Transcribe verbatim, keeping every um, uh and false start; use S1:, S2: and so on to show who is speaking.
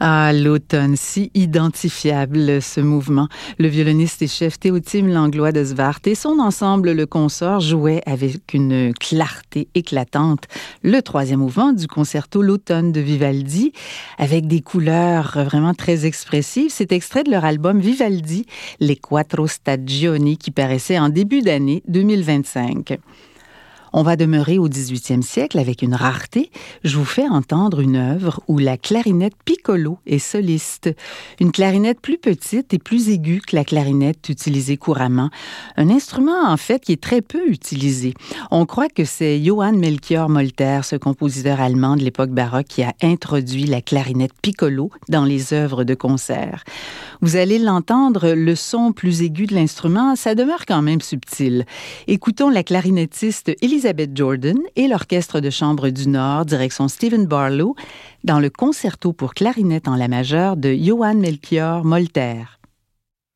S1: Ah, l'automne, si identifiable, ce mouvement. Le violoniste et chef Théotime Langlois de Zwart et son ensemble Le Consort jouaient avec une clarté éclatante le troisième mouvement du concerto L'automne de Vivaldi, avec des couleurs vraiment très expressives. C'est extrait de leur album Vivaldi, Les Quattro Stagioni, qui paraissait en début d'année deux mille vingt-cinq. On va demeurer au dix-huitième siècle avec une rareté. Je vous fais entendre une œuvre où la clarinette piccolo est soliste. Une clarinette plus petite et plus aiguë que la clarinette utilisée couramment. Un instrument, en fait, qui est très peu utilisé. On croit que c'est Johann Melchior Molter, ce compositeur allemand de l'époque baroque, qui a introduit la clarinette piccolo dans les œuvres de concert. Vous allez l'entendre, le son plus aigu de l'instrument, ça demeure quand même subtil. Écoutons la clarinettiste Elizabeth Jordan et l'Orchestre de chambre du Nord, direction Stephen Barlow, dans le concerto pour clarinette en la majeure de Johann Melchior Molter.